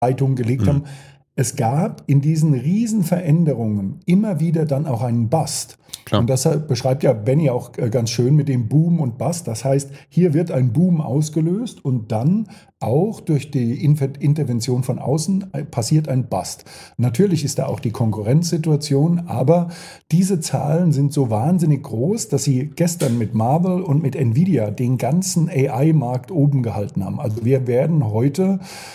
Leitung gelegt haben. Es gab in diesen Riesenveränderungen immer wieder dann auch einen Bust. Klar. Und das beschreibt ja Benny auch ganz schön mit dem Boom und Bust. Das heißt, hier wird ein Boom ausgelöst und dann auch durch die Intervention von außen passiert ein Bust. Natürlich ist da auch die Konkurrenzsituation, aber diese Zahlen sind so wahnsinnig groß, dass sie gestern mit Marvel und mit Nvidia den ganzen AI-Markt oben gehalten haben. Also wir werden heute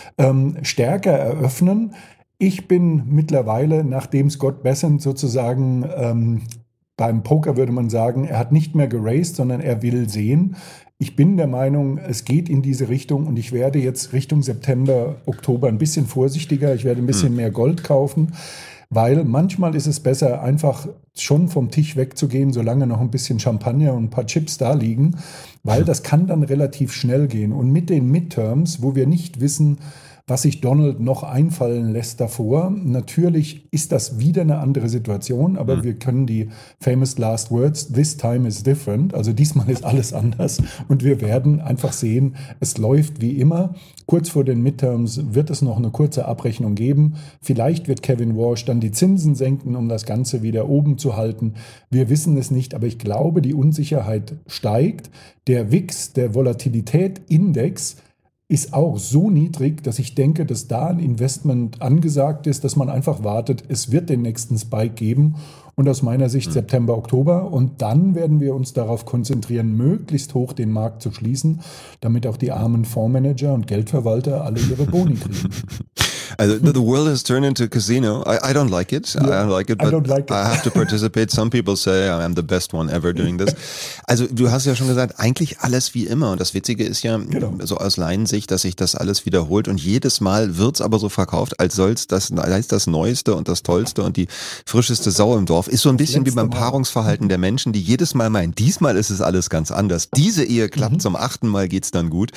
stärker eröffnen. Ich bin mittlerweile, nachdem Scott Bessent sozusagen beim Poker würde man sagen, er hat nicht mehr geraced, sondern er will sehen. Ich bin der Meinung, es geht in diese Richtung und ich werde jetzt Richtung September, Oktober ein bisschen vorsichtiger. Ich werde ein bisschen mehr Gold kaufen, weil manchmal ist es besser, einfach schon vom Tisch wegzugehen, solange noch ein bisschen Champagner und ein paar Chips da liegen, weil das kann dann relativ schnell gehen. Und mit den Midterms, wo wir nicht wissen, was sich Donald noch einfallen lässt davor. Natürlich ist das wieder eine andere Situation, aber wir können die famous last words, this time is different, also diesmal ist alles anders und wir werden einfach sehen, es läuft wie immer. Kurz vor den Midterms wird es noch eine kurze Abrechnung geben. Vielleicht wird Kevin Walsh dann die Zinsen senken, um das Ganze wieder oben zu halten. Wir wissen es nicht, aber ich glaube, die Unsicherheit steigt. Der VIX, der Volatilitätsindex, ist auch so niedrig, dass ich denke, dass da ein Investment angesagt ist, dass man einfach wartet, es wird den nächsten Spike geben und aus meiner Sicht September, Oktober und dann werden wir uns darauf konzentrieren, möglichst hoch den Markt zu schließen, damit auch die armen Fondsmanager und Geldverwalter alle ihre Boni kriegen. Also, the world has turned into a casino. I don't like it. Yeah, I don't like it, but I have to participate. Some people say I'm the best one ever doing this. Also, du hast ja schon gesagt, eigentlich alles wie immer. Und das Witzige ist ja, so aus Laiensicht, dass sich das alles wiederholt. Und jedes Mal wird's aber so verkauft, als soll's das Neueste und das Tollste und die frischeste Sau im Dorf. Ist so ein bisschen wie beim Paarungsverhalten der Menschen, die jedes Mal meinen, diesmal ist es alles ganz anders. Diese Ehe klappt, zum 8. Mal geht's dann gut.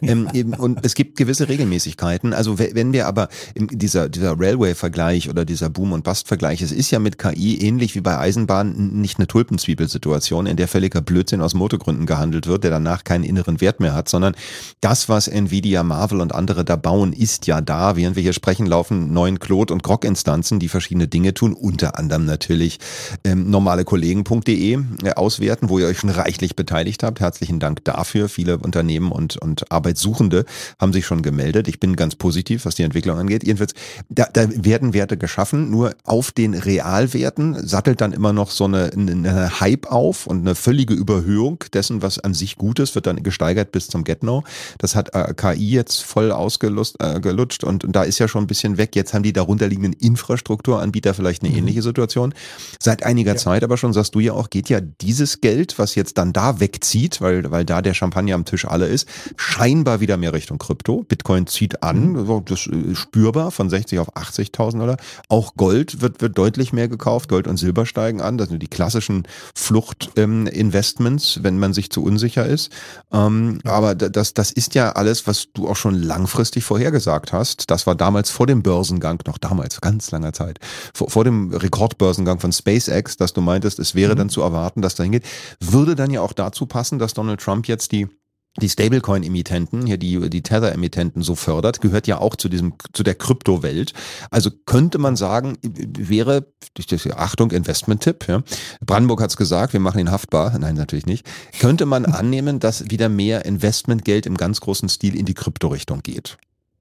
Und es gibt gewisse Regelmäßigkeiten. Also, wenn wir aber dieser Railway-Vergleich oder dieser Boom- und Bust-Vergleich, es ist ja mit KI ähnlich wie bei Eisenbahn nicht eine Tulpenzwiebelsituation, in der völliger Blödsinn aus Motorgründen gehandelt wird, der danach keinen inneren Wert mehr hat, sondern das, was Nvidia, Marvel und andere da bauen, ist ja da. Während wir hier sprechen, laufen 9 Claude- und Grok-Instanzen, die verschiedene Dinge tun, unter anderem natürlich normalekollegen.de auswerten, wo ihr euch schon reichlich beteiligt habt. Herzlichen Dank dafür. Viele Unternehmen und Arbeitssuchende haben sich schon gemeldet. Ich bin ganz positiv, was die Entwicklung angeht. Jedenfalls, da werden Werte geschaffen, nur auf den Realwerten sattelt dann immer noch so eine Hype auf und eine völlige Überhöhung dessen, was an sich gut ist, wird dann gesteigert bis zum Get-No. Das hat KI jetzt voll gelutscht und da ist ja schon ein bisschen weg. Jetzt haben die darunterliegenden Infrastrukturanbieter vielleicht eine ähnliche Situation. Seit einiger Zeit aber schon, sagst du ja auch, geht ja dieses Geld, was jetzt dann da wegzieht, weil da der Champagner am Tisch alle ist, scheinbar wieder mehr Richtung Krypto. Bitcoin zieht an, das spürbar von 60 auf 80.000 oder auch Gold wird deutlich mehr gekauft, Gold und Silber steigen an, das sind die klassischen Flucht-Investments, wenn man sich zu unsicher ist, aber das ist ja alles, was du auch schon langfristig vorhergesagt hast, das war damals vor dem Börsengang, noch damals, ganz langer Zeit, vor dem Rekordbörsengang von SpaceX, dass du meintest, es wäre dann zu erwarten, dass dahin geht, würde dann ja auch dazu passen, dass Donald Trump jetzt die Stablecoin-Emittenten, hier die Tether-Emittenten so fördert, gehört ja auch zu der Kryptowelt. Also könnte man sagen, wäre, Achtung, Investment-Tipp, ja. Brandenburg hat's gesagt, wir machen ihn haftbar. Nein, natürlich nicht. Könnte man annehmen, dass wieder mehr Investmentgeld im ganz großen Stil in die Kryptorichtung geht?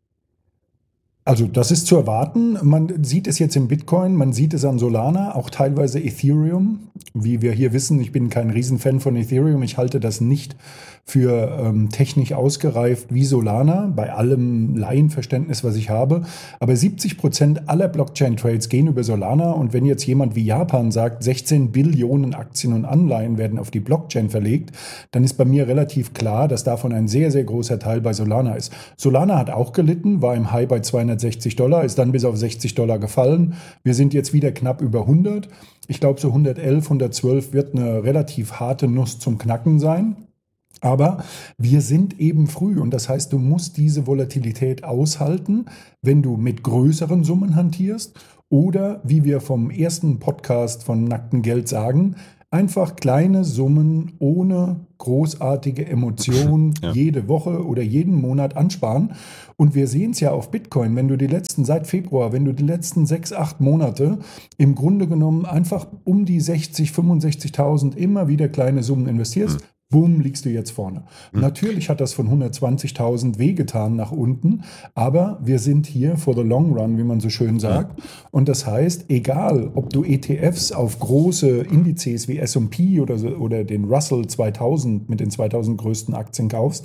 Also das ist zu erwarten. Man sieht es jetzt im Bitcoin, man sieht es an Solana, auch teilweise Ethereum. Wie wir hier wissen, ich bin kein Riesenfan von Ethereum. Ich halte das nicht für technisch ausgereift wie Solana, bei allem Laienverständnis, was ich habe. Aber 70% aller Blockchain-Trades gehen über Solana. Und wenn jetzt jemand wie Japan sagt, 16 Billionen Aktien und Anleihen werden auf die Blockchain verlegt, dann ist bei mir relativ klar, dass davon ein sehr, sehr großer Teil bei Solana ist. Solana hat auch gelitten, war im High bei $260, ist dann bis auf $60 gefallen. Wir sind jetzt wieder knapp über 100. Ich glaube, so 111, 112 wird eine relativ harte Nuss zum Knacken sein. Aber wir sind eben früh und das heißt, du musst diese Volatilität aushalten, wenn du mit größeren Summen hantierst oder, wie wir vom ersten Podcast von Nacktem Geld sagen, Einfach kleine Summen ohne großartige Emotionen jede Woche oder jeden Monat ansparen. Und wir sehen es ja auf Bitcoin, wenn du seit Februar, wenn du die letzten 6, 8 Monate im Grunde genommen einfach um die 60, 65.000 immer wieder kleine Summen investierst, boom, liegst du jetzt vorne. Natürlich hat das von 120.000 wehgetan nach unten, aber wir sind hier for the long run, wie man so schön sagt. Und das heißt, egal, ob du ETFs auf große Indizes wie S&P oder den Russell 2000 mit den 2000 größten Aktien kaufst,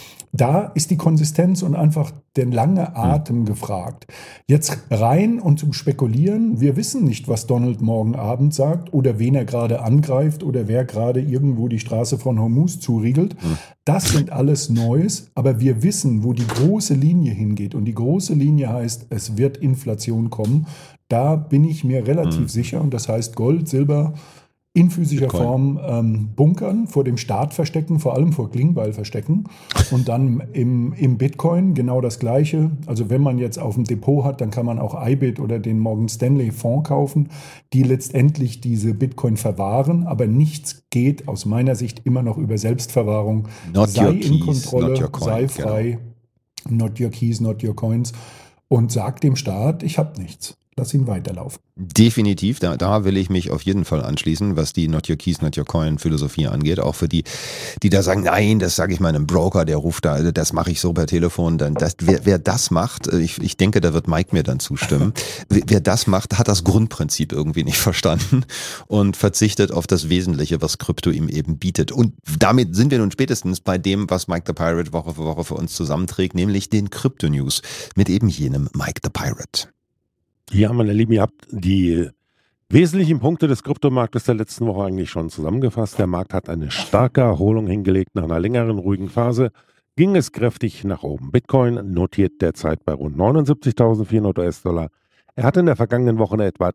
da ist die Konsistenz und einfach der lange Atem gefragt. Jetzt rein und zum Spekulieren. Wir wissen nicht, was Donald morgen Abend sagt oder wen er gerade angreift oder wer gerade irgendwo die Straße von Hormuz zuriegelt. Das sind alles Neues, aber wir wissen, wo die große Linie hingeht. Und die große Linie heißt, es wird Inflation kommen. Da bin ich mir relativ sicher. Und das heißt Gold, Silber, in physischer Form bunkern, vor dem Staat verstecken, vor allem vor Klingbeil verstecken und dann im Bitcoin genau das Gleiche. Also wenn man jetzt auf dem Depot hat, dann kann man auch IBIT oder den Morgan Stanley Fonds kaufen, die letztendlich diese Bitcoin verwahren, aber nichts geht aus meiner Sicht immer noch über Selbstverwahrung. Sei in Kontrolle, sei frei, not your keys, not your coins und sag dem Staat, ich habe nichts. Lass ihn weiterlaufen. Definitiv, da will ich mich auf jeden Fall anschließen, was die Not Your Keys, Not Your Coin Philosophie angeht. Auch für die da sagen, nein, das sage ich meinem Broker, der ruft da, das mache ich so per Telefon. Dann wer das macht, ich denke, da wird Mike mir dann zustimmen, wer das macht, hat das Grundprinzip irgendwie nicht verstanden und verzichtet auf das Wesentliche, was Krypto ihm eben bietet. Und damit sind wir nun spätestens bei dem, was Mike the Pirate Woche für Woche für uns zusammenträgt, nämlich den Krypto-News mit eben jenem Mike the Pirate. Ja, meine Lieben, ihr habt die wesentlichen Punkte des Kryptomarktes der letzten Woche eigentlich schon zusammengefasst. Der Markt hat eine starke Erholung hingelegt. Nach einer längeren ruhigen Phase ging es kräftig nach oben. Bitcoin notiert derzeit bei rund 79.400 US-Dollar. Er hat in der vergangenen Woche etwa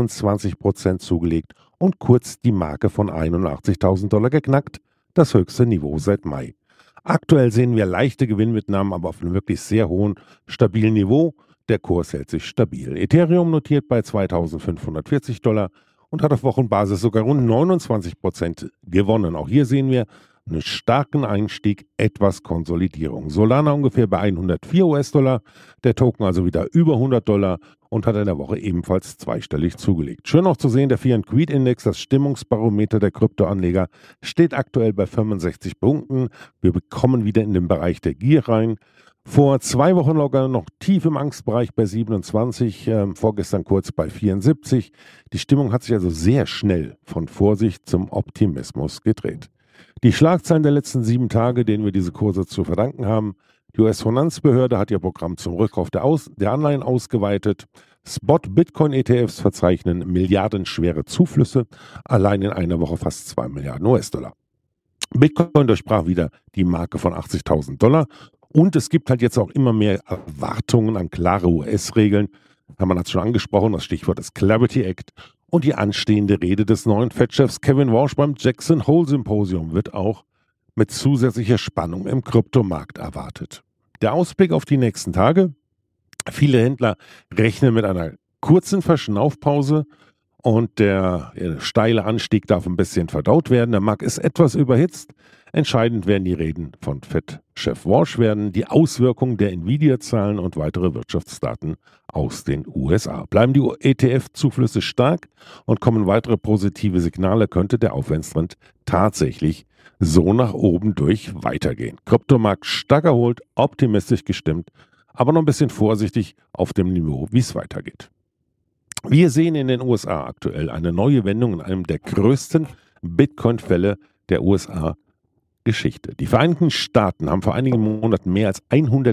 23% zugelegt und kurz die Marke von 81.000 Dollar geknackt, das höchste Niveau seit Mai. Aktuell sehen wir leichte Gewinnmitnahmen, aber auf einem wirklich sehr hohen, stabilen Niveau. Der Kurs hält sich stabil. Ethereum notiert bei 2.540 Dollar und hat auf Wochenbasis sogar rund 29% gewonnen. Auch hier sehen wir einen starken Einstieg, etwas Konsolidierung. Solana ungefähr bei 104 US-Dollar, der Token also wieder über 100 Dollar und hat in der Woche ebenfalls zweistellig zugelegt. Schön auch zu sehen, der Fear and Greed Index, das Stimmungsbarometer der Kryptoanleger, steht aktuell bei 65 Punkten. Wir bekommen wieder in den Bereich der Gier rein. Vor 2 Wochen locker noch tief im Angstbereich bei 27, vorgestern kurz bei 74. Die Stimmung hat sich also sehr schnell von Vorsicht zum Optimismus gedreht. Die Schlagzeilen der letzten 7 Tage, denen wir diese Kurse zu verdanken haben: Die US-Finanzbehörde hat ihr Programm zum Rückkauf der Anleihen ausgeweitet. Spot-Bitcoin-ETFs verzeichnen milliardenschwere Zuflüsse, allein in einer Woche fast 2 Milliarden US-Dollar. Bitcoin durchbrach wieder die Marke von 80.000 Dollar. Und es gibt halt jetzt auch immer mehr Erwartungen an klare US-Regeln. Man hat es schon angesprochen, das Stichwort ist Clarity Act. Und die anstehende Rede des neuen Fed-Chefs Kevin Walsh beim Jackson Hole Symposium wird auch mit zusätzlicher Spannung im Kryptomarkt erwartet. Der Ausblick auf die nächsten Tage: Viele Händler rechnen mit einer kurzen Verschnaufpause und der steile Anstieg darf ein bisschen verdaut werden. Der Markt ist etwas überhitzt. Entscheidend werden die Reden von Fed-Chef Walsh werden, die Auswirkungen der Nvidia-Zahlen und weitere Wirtschaftsdaten aus den USA. Bleiben die ETF-Zuflüsse stark und kommen weitere positive Signale, könnte der Aufwärtstrend tatsächlich so nach oben durch weitergehen. Kryptomarkt stark erholt, optimistisch gestimmt, aber noch ein bisschen vorsichtig auf dem Niveau, wie es weitergeht. Wir sehen in den USA aktuell eine neue Wendung in einem der größten Bitcoin-Fälle der USA-Geschichte. Die Vereinigten Staaten haben vor einigen Monaten mehr als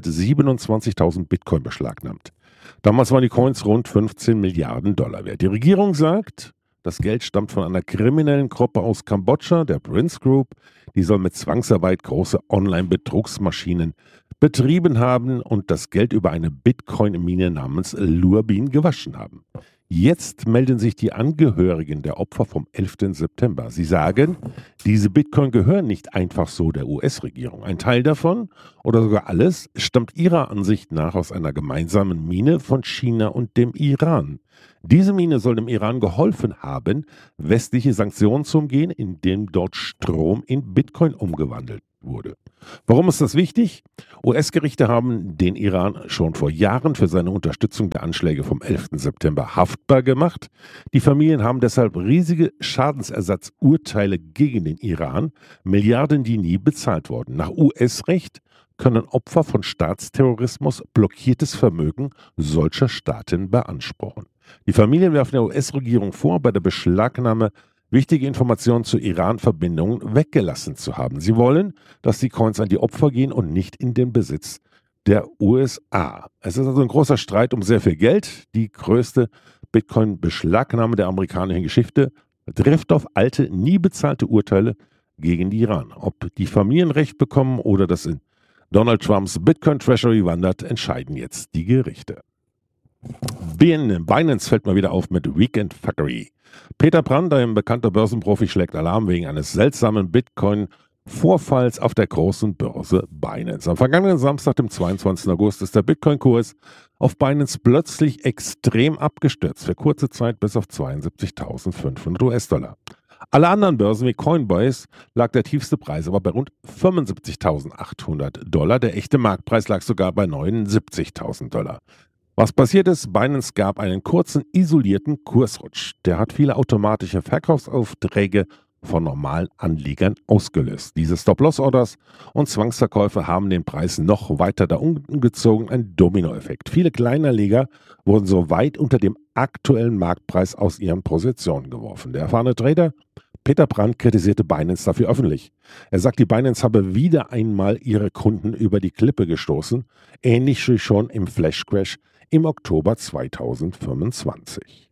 127.000 Bitcoin beschlagnahmt. Damals waren die Coins rund 15 Milliarden Dollar wert. Die Regierung sagt, das Geld stammt von einer kriminellen Gruppe aus Kambodscha, der Prince Group. Die soll mit Zwangsarbeit große Online-Betrugsmaschinen betrieben haben und das Geld über eine Bitcoin-Mine namens Lurbin gewaschen haben. Jetzt melden sich die Angehörigen der Opfer vom 11. September. Sie sagen, diese Bitcoin gehören nicht einfach so der US-Regierung. Ein Teil davon oder sogar alles stammt ihrer Ansicht nach aus einer gemeinsamen Mine von China und dem Iran. Diese Mine soll dem Iran geholfen haben, westliche Sanktionen zu umgehen, indem dort Strom in Bitcoin umgewandelt wurde. Warum ist das wichtig? US-Gerichte haben den Iran schon vor Jahren für seine Unterstützung der Anschläge vom 11. September haftbar gemacht. Die Familien haben deshalb riesige Schadensersatzurteile gegen den Iran, Milliarden, die nie bezahlt wurden. Nach US-Recht können Opfer von Staatsterrorismus blockiertes Vermögen solcher Staaten beanspruchen. Die Familien werfen der US-Regierung vor, bei der Beschlagnahme wichtige Informationen zu Iran-Verbindungen weggelassen zu haben. Sie wollen, dass die Coins an die Opfer gehen und nicht in den Besitz der USA. Es ist also ein großer Streit um sehr viel Geld. Die größte Bitcoin-Beschlagnahme der amerikanischen Geschichte trifft auf alte, nie bezahlte Urteile gegen die Iran. Ob die Familien Recht bekommen oder das in Donald Trumps Bitcoin-Treasury wandert, entscheiden jetzt die Gerichte. Binance fällt mal wieder auf mit Weekend Fuckery. Peter Brandt, ein bekannter Börsenprofi, schlägt Alarm wegen eines seltsamen Bitcoin-Vorfalls auf der großen Börse Binance. Am vergangenen Samstag, dem 22. August, ist der Bitcoin-Kurs auf Binance plötzlich extrem abgestürzt, für kurze Zeit bis auf 72.500 US-Dollar. Alle anderen Börsen wie Coinbase lag der tiefste Preis aber bei rund 75.800 Dollar. Der echte Marktpreis lag sogar bei 79.000 Dollar. Was passiert ist, Binance gab einen kurzen, isolierten Kursrutsch. Der hat viele automatische Verkaufsaufträge von normalen Anlegern ausgelöst. Diese Stop-Loss-Orders und Zwangsverkäufe haben den Preis noch weiter da unten gezogen, ein Dominoeffekt. Viele Kleinanleger wurden so weit unter dem aktuellen Marktpreis aus ihren Positionen geworfen. Der erfahrene Trader Peter Brandt kritisierte Binance dafür öffentlich. Er sagt, die Binance habe wieder einmal ihre Kunden über die Klippe gestoßen, ähnlich wie schon im Flash-Crash im Oktober 2025.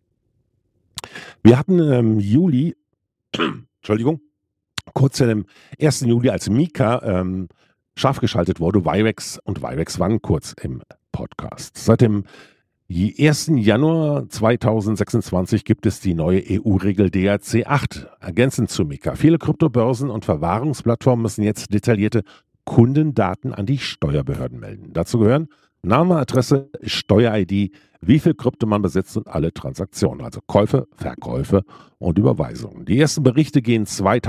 Wir hatten im Juli, kurz im 1. Juli, als Mika scharf geschaltet wurde, Virex und Virex waren kurz im Podcast. Seit dem 1. Januar 2026 gibt es die neue EU-Regel DRC 8, ergänzend zu Mika. Viele Kryptobörsen und Verwahrungsplattformen müssen jetzt detaillierte Kundendaten an die Steuerbehörden melden. Dazu gehören Name, Adresse, Steuer-ID, wie viel Krypto man besitzt und alle Transaktionen, also Käufe, Verkäufe und Überweisungen. Die ersten Berichte gehen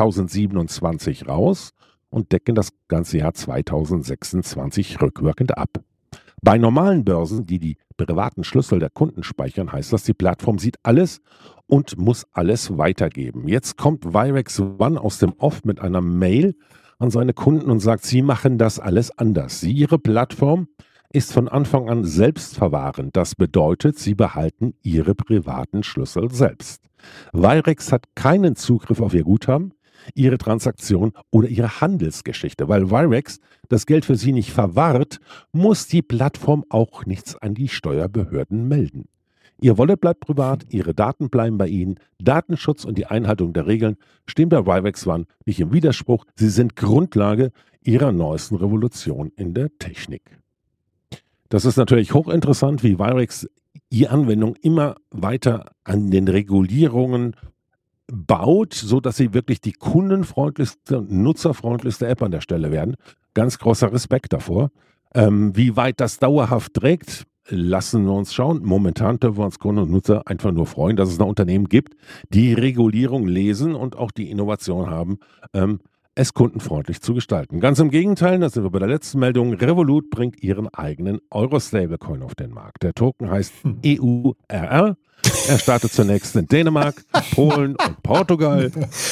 2027 raus und decken das ganze Jahr 2026 rückwirkend ab. Bei normalen Börsen, die die privaten Schlüssel der Kunden speichern, heißt das, die Plattform sieht alles und muss alles weitergeben. Jetzt kommt Virex One aus dem Off mit einer Mail an seine Kunden und sagt, sie machen das alles anders. Ihre Plattform ist von Anfang an selbstverwahrend. Das bedeutet, sie behalten ihre privaten Schlüssel selbst. Virex hat keinen Zugriff auf ihr Guthaben, ihre Transaktion oder ihre Handelsgeschichte. Weil Virex das Geld für sie nicht verwahrt, muss die Plattform auch nichts an die Steuerbehörden melden. Ihr Wallet bleibt privat, ihre Daten bleiben bei ihnen. Datenschutz und die Einhaltung der Regeln stehen bei Virex One nicht im Widerspruch. Sie sind Grundlage ihrer neuesten Revolution in der Technik. Das ist natürlich hochinteressant, wie Virex die Anwendung immer weiter an den Regulierungen baut, sodass sie wirklich die kundenfreundlichste und nutzerfreundlichste App an der Stelle werden. Ganz großer Respekt davor. Wie weit das dauerhaft trägt, lassen wir uns schauen. Momentan dürfen wir uns Kunden und Nutzer einfach nur freuen, dass es noch Unternehmen gibt, die Regulierung lesen und auch die Innovation haben, es kundenfreundlich zu gestalten. Ganz im Gegenteil, da sind wir bei der letzten Meldung, Revolut bringt ihren eigenen Euro-Stablecoin auf den Markt. Der Token heißt EURR. Er startet zunächst in Dänemark, Polen und Portugal.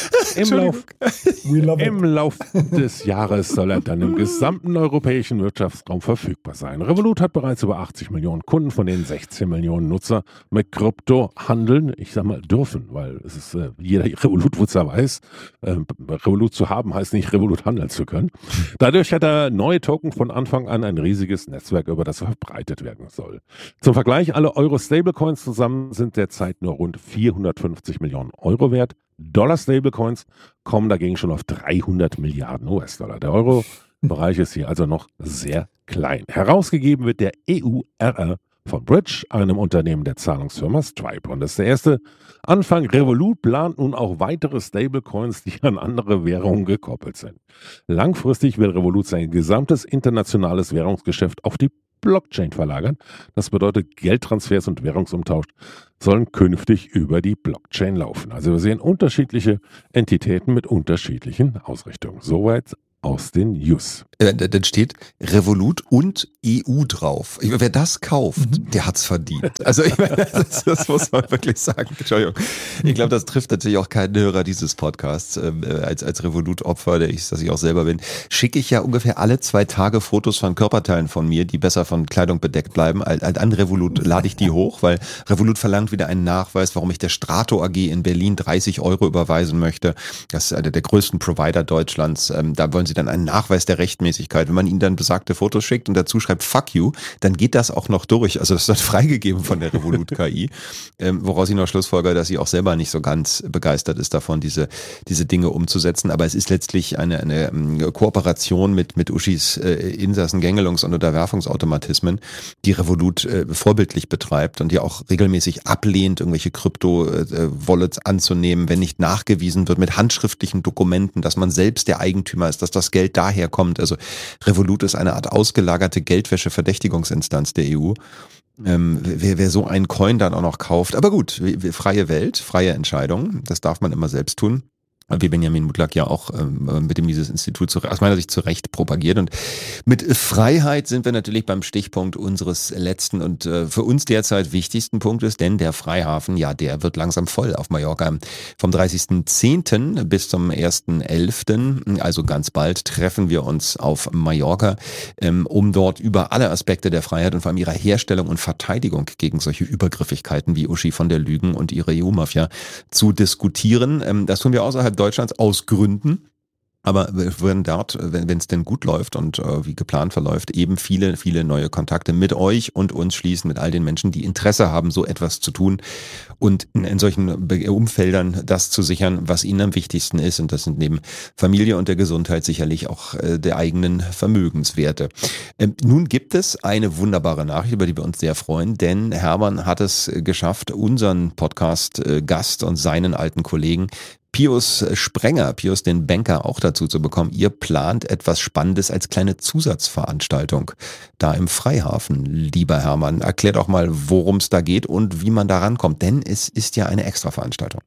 Im Lauf des Jahres soll er dann im gesamten europäischen Wirtschaftsraum verfügbar sein. Revolut hat bereits über 80 Millionen Kunden, von denen 16 Millionen Nutzer mit Krypto handeln. Ich sag mal dürfen, weil es ist jeder Revolut-Nutzer weiß, Revolut zu haben heißt nicht Revolut handeln zu können. Dadurch hat der neue Token von Anfang an ein riesiges Netzwerk, über das er verbreitet werden soll. Zum Vergleich, alle Euro-Stablecoins zusammen sind derzeit nur rund 450 Millionen Euro wert. Dollar-Stablecoins kommen dagegen schon auf 300 Milliarden US-Dollar. Der Euro-Bereich ist hier also noch sehr klein. Herausgegeben wird der EURR von Bridge, einem Unternehmen der Zahlungsfirma Stripe. Und das ist der erste Anfang. Revolut plant nun auch weitere Stablecoins, die an andere Währungen gekoppelt sind. Langfristig will Revolut sein gesamtes internationales Währungsgeschäft auf die Blockchain verlagern. Das bedeutet Geldtransfers und Währungsumtausch sollen künftig über die Blockchain laufen. Also wir sehen unterschiedliche Entitäten mit unterschiedlichen Ausrichtungen. Soweit aus den News. Dann steht Revolut und EU drauf. Wer das kauft, der hat's verdient. Also ich meine, das muss man wirklich sagen. Entschuldigung. Ich glaube, das trifft natürlich auch keinen Hörer dieses Podcasts. Als Revolut-Opfer, das ich auch selber bin, schicke ich ja ungefähr alle 2 Tage Fotos von Körperteilen von mir, die besser von Kleidung bedeckt bleiben. An Revolut lade ich die hoch, weil Revolut verlangt wieder einen Nachweis, warum ich der Strato AG in Berlin 30 € überweisen möchte. Das ist einer der größten Provider Deutschlands. Da wollen sie dann einen Nachweis der Rechtmäßigkeit. Wenn man ihnen dann besagte Fotos schickt und dazu schreibt Fuck you, dann geht das auch noch durch. Also das ist dann freigegeben von der Revolut KI, woraus ich noch schlussfolgere, dass sie auch selber nicht so ganz begeistert ist davon, diese Dinge umzusetzen. Aber es ist letztlich eine Kooperation mit Uschis Insassen, Gängelungs- und Unterwerfungsautomatismen, die Revolut vorbildlich betreibt und die auch regelmäßig ablehnt, irgendwelche Krypto-Wallets anzunehmen, wenn nicht nachgewiesen wird mit handschriftlichen Dokumenten, dass man selbst der Eigentümer ist, dass das Geld daher kommt. Also Revolut ist eine Art ausgelagerte Geldwäsche-Verdächtigungsinstanz der EU. Wer so einen Coin dann auch noch kauft. Aber gut, freie Welt, freie Entscheidung. Das darf man immer selbst tun. Wie Benjamin Mutlak ja auch mit dem dieses Institut aus meiner Sicht zu Recht propagiert. Und mit Freiheit sind wir natürlich beim Stichpunkt unseres letzten und für uns derzeit wichtigsten Punktes, denn der Freihafen, ja, der wird langsam voll auf Mallorca. Vom 30.10. bis zum 1.11., also ganz bald, treffen wir uns auf Mallorca, um dort über alle Aspekte der Freiheit und vor allem ihrer Herstellung und Verteidigung gegen solche Übergriffigkeiten wie Uschi von der Lügen und ihre EU-Mafia zu diskutieren. Das tun wir außerhalb Deutschlands aus Gründen. Aber wir werden dort, wenn es denn gut läuft und wie geplant verläuft, eben viele, viele neue Kontakte mit euch und uns schließen, mit all den Menschen, die Interesse haben, so etwas zu tun und in solchen Umfeldern das zu sichern, was ihnen am wichtigsten ist. Und das sind neben Familie und der Gesundheit sicherlich auch der eigenen Vermögenswerte. Nun gibt es eine wunderbare Nachricht, über die wir uns sehr freuen, denn Hermann hat es geschafft, unseren Podcast-Gast und seinen alten Kollegen Pius Sprenger, Pius den Banker, auch dazu zu bekommen. Ihr plant etwas Spannendes als kleine Zusatzveranstaltung da im Freihafen. Lieber Hermann, erklärt auch mal, worum es da geht und wie man da rankommt, denn es ist ja eine Extraveranstaltung.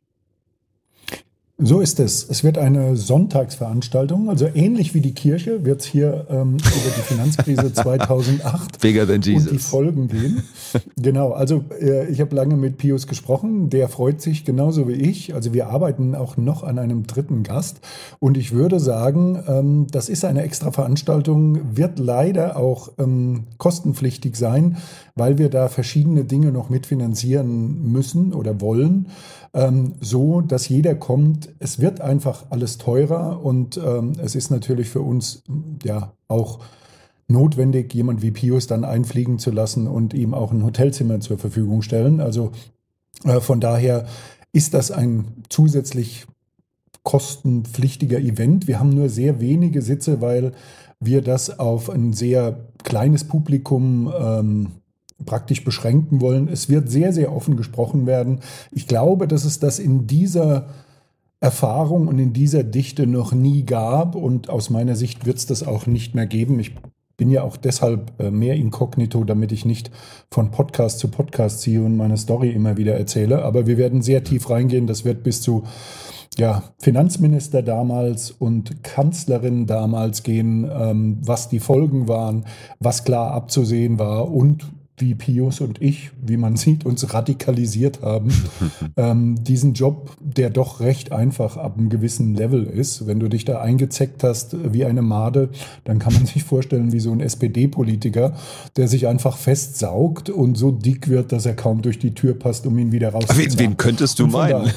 So ist es. Es wird eine Sonntagsveranstaltung, also ähnlich wie die Kirche wird es hier über die Finanzkrise 2008 Bigger than Jesus. Und die Folgen gehen. Genau, also ich habe lange mit Pius gesprochen, der freut sich genauso wie ich. Also wir arbeiten auch noch an einem dritten Gast und ich würde sagen, das ist eine extra Veranstaltung, wird leider auch kostenpflichtig sein, weil wir da verschiedene Dinge noch mitfinanzieren müssen oder wollen. So, dass jeder kommt. Es wird einfach alles teurer und es ist natürlich für uns ja auch notwendig, jemand wie Pius dann einfliegen zu lassen und ihm auch ein Hotelzimmer zur Verfügung stellen. Also von daher ist das ein zusätzlich kostenpflichtiger Event. Wir haben nur sehr wenige Sitze, weil wir das auf ein sehr kleines Publikum praktisch beschränken wollen. Es wird sehr, sehr offen gesprochen werden. Ich glaube, dass es das in dieser Erfahrung und in dieser Dichte noch nie gab und aus meiner Sicht wird es das auch nicht mehr geben. Ich bin ja auch deshalb mehr inkognito, damit ich nicht von Podcast zu Podcast ziehe und meine Story immer wieder erzähle. Aber wir werden sehr tief reingehen. Das wird bis zu Finanzminister damals und Kanzlerin damals gehen, was die Folgen waren, was klar abzusehen war und wie Pius und ich, wie man sieht, uns radikalisiert haben. Diesen Job, der doch recht einfach ab einem gewissen Level ist. Wenn du dich da eingezeckt hast wie eine Made, dann kann man sich vorstellen wie so ein SPD-Politiker, der sich einfach festsaugt und so dick wird, dass er kaum durch die Tür passt, um ihn wieder rauszuziehen. Wen könntest du meinen?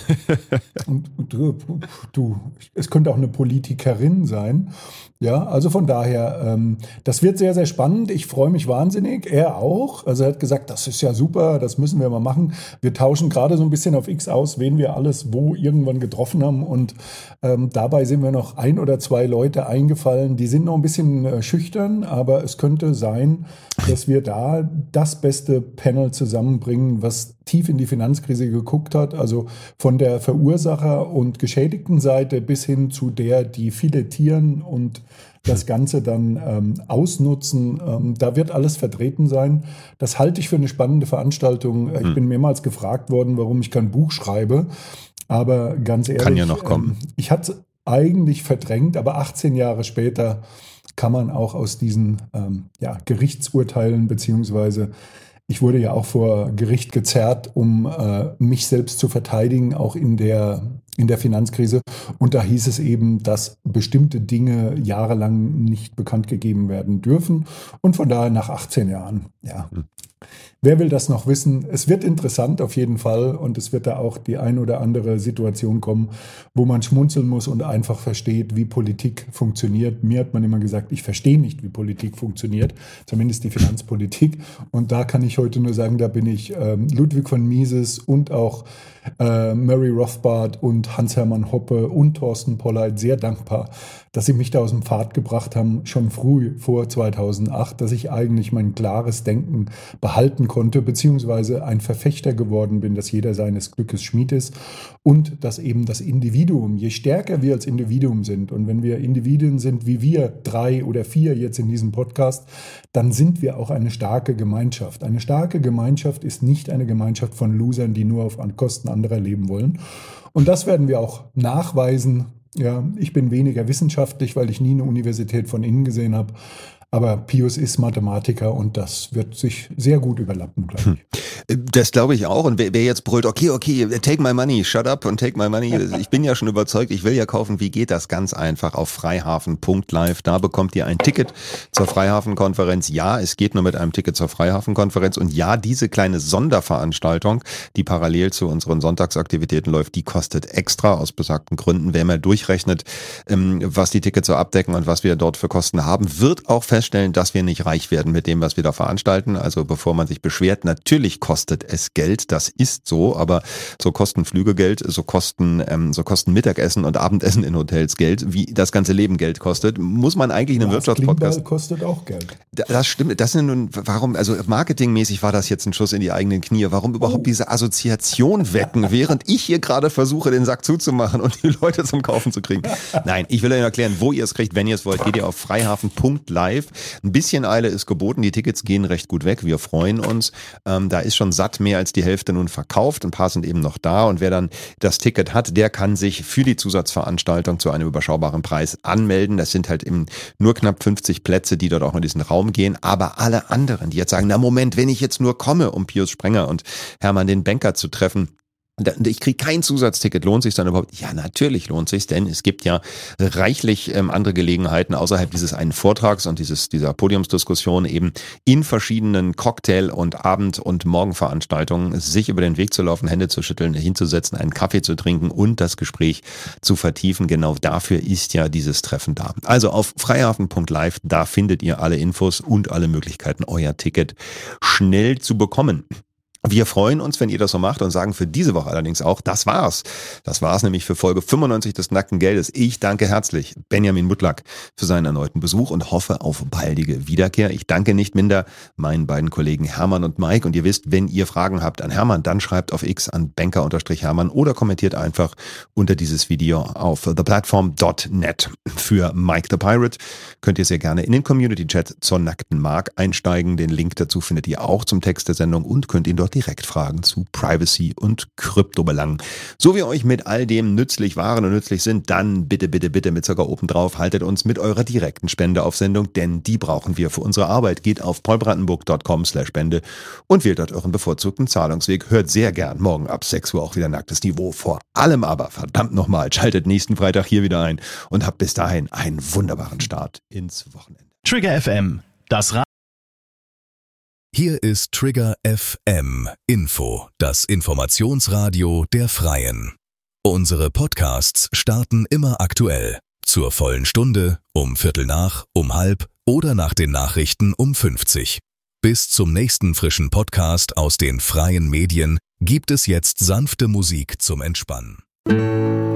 Es könnte auch eine Politikerin sein. Ja, also von daher, das wird sehr, sehr spannend. Ich freue mich wahnsinnig. Er auch. Also er hat gesagt, das ist ja super, das müssen wir mal machen. Wir tauschen gerade so ein bisschen auf X aus, wen wir alles wo irgendwann getroffen haben. Und dabei sind mir noch 1 oder 2 Leute eingefallen, die sind noch ein bisschen schüchtern, aber es könnte sein, dass wir da das beste Panel zusammenbringen, was tief in die Finanzkrise geguckt hat, also von der Verursacher- und Geschädigtenseite bis hin zu der, die filetieren und das Ganze dann ausnutzen. Da wird alles vertreten sein. Das halte ich für eine spannende Veranstaltung. Ich bin mehrmals gefragt worden, warum ich kein Buch schreibe. Aber ganz ehrlich, kann ja noch kommen. Ich hatte es eigentlich verdrängt, aber 18 Jahre später kann man auch aus diesen Gerichtsurteilen, beziehungsweise ich wurde ja auch vor Gericht gezerrt, um mich selbst zu verteidigen, auch in der Finanzkrise. Und da hieß es eben, dass bestimmte Dinge jahrelang nicht bekannt gegeben werden dürfen. Und von daher nach 18 Jahren, wer will das noch wissen? Es wird interessant auf jeden Fall und es wird da auch die ein oder andere Situation kommen, wo man schmunzeln muss und einfach versteht, wie Politik funktioniert. Mir hat man immer gesagt, ich verstehe nicht, wie Politik funktioniert, zumindest die Finanzpolitik. Und da kann ich heute nur sagen, da bin ich Ludwig von Mises und auch Murray Rothbard und Hans-Hermann Hoppe und Thorsten Polleit sehr dankbar, dass sie mich da aus dem Pfad gebracht haben, schon früh vor 2008, dass ich eigentlich mein klares Denken behalten konnte, beziehungsweise ein Verfechter geworden bin, dass jeder seines Glückes Schmied ist und dass eben das Individuum, je stärker wir als Individuum sind und wenn wir Individuen sind wie wir 3 oder 4 jetzt in diesem Podcast, dann sind wir auch eine starke Gemeinschaft. Eine starke Gemeinschaft ist nicht eine Gemeinschaft von Losern, die nur auf Kosten anderer leben wollen. Und das werden wir auch nachweisen. Ja, ich bin weniger wissenschaftlich, weil ich nie eine Universität von innen gesehen habe. Aber Pius ist Mathematiker und das wird sich sehr gut überlappen, glaube ich. Das glaube ich auch. Und wer jetzt brüllt, okay, take my money, shut up und take my money. Ich bin ja schon überzeugt, ich will ja kaufen. Wie geht das? Ganz einfach auf freihafen.live. Da bekommt ihr ein Ticket zur Freihafen-Konferenz. Ja, es geht nur mit einem Ticket zur Freihafen-Konferenz. Und ja, diese kleine Sonderveranstaltung, die parallel zu unseren Sonntagsaktivitäten läuft, die kostet extra aus besagten Gründen. Wer mal durchrechnet, was die Tickets so abdecken und was wir dort für Kosten haben, wird auch feststellen, dass wir nicht reich werden mit dem, was wir da veranstalten. Also bevor man sich beschwert, natürlich kostet es Geld, das ist so, aber so kosten Flüge Geld, so kosten Mittagessen und Abendessen in Hotels Geld, wie das ganze Leben Geld kostet. Muss man eigentlich in einem Wirtschaftspodcast... kostet auch Geld. Das stimmt. Das sind nun, warum, also marketingmäßig war das jetzt ein Schuss in die eigenen Knie. Warum überhaupt diese Assoziation wecken, während ich hier gerade versuche, den Sack zuzumachen und die Leute zum Kaufen zu kriegen? Nein, ich will euch erklären, wo ihr es kriegt. Wenn ihr es wollt, geht ihr auf freihafen.live. Ein bisschen Eile ist geboten, die Tickets gehen recht gut weg, wir freuen uns. Da ist schon satt mehr als die Hälfte nun verkauft, ein paar sind eben noch da und wer dann das Ticket hat, der kann sich für die Zusatzveranstaltung zu einem überschaubaren Preis anmelden. Das sind halt eben nur knapp 50 Plätze, die dort auch in diesen Raum gehen, aber alle anderen, die jetzt sagen, na Moment, wenn ich jetzt nur komme, um Pius Sprenger und Hermann den Banker zu treffen, ich kriege kein Zusatzticket, lohnt sich dann überhaupt? Ja, natürlich lohnt sich, denn es gibt ja reichlich andere Gelegenheiten außerhalb dieses einen Vortrags und dieser Podiumsdiskussion eben in verschiedenen Cocktail- und Abend- und Morgenveranstaltungen sich über den Weg zu laufen, Hände zu schütteln, hinzusetzen, einen Kaffee zu trinken und das Gespräch zu vertiefen. Genau dafür ist ja dieses Treffen da. Also auf freihafen.live, da findet ihr alle Infos und alle Möglichkeiten, euer Ticket schnell zu bekommen. Wir freuen uns, wenn ihr das so macht und sagen für diese Woche allerdings auch, das war's. Das war's nämlich für Folge 95 des Nackten Geldes. Ich danke herzlich Benjamin Mutlak für seinen erneuten Besuch und hoffe auf baldige Wiederkehr. Ich danke nicht minder meinen beiden Kollegen Hermann und Mike. Und ihr wisst, wenn ihr Fragen habt an Hermann, dann schreibt auf X an banker_Hermann oder kommentiert einfach unter dieses Video auf theplatform.net. Für Mike the Pirate könnt ihr sehr gerne in den Community-Chat zur Nackten Mark einsteigen. Den Link dazu findet ihr auch zum Text der Sendung und könnt ihn dort direkt Fragen zu Privacy und Kryptobelangen. So wie euch mit all dem nützlich waren und nützlich sind, dann bitte mit Zucker oben drauf, haltet uns mit eurer direkten Spende auf Sendung, denn die brauchen wir für unsere Arbeit. Geht auf paulbrandenburg.com/Spende und wählt dort euren bevorzugten Zahlungsweg. Hört sehr gern morgen ab 6 Uhr auch wieder Nacktes Niveau. Vor allem aber, verdammt nochmal, schaltet nächsten Freitag hier wieder ein und habt bis dahin einen wunderbaren Start ins Wochenende. Trigger FM, das Hier ist Trigger FM Info, das Informationsradio der Freien. Unsere Podcasts starten immer aktuell. Zur vollen Stunde, um 13:15, um 13:30 oder nach den Nachrichten um 50. Bis zum nächsten frischen Podcast aus den freien Medien gibt es jetzt sanfte Musik zum Entspannen.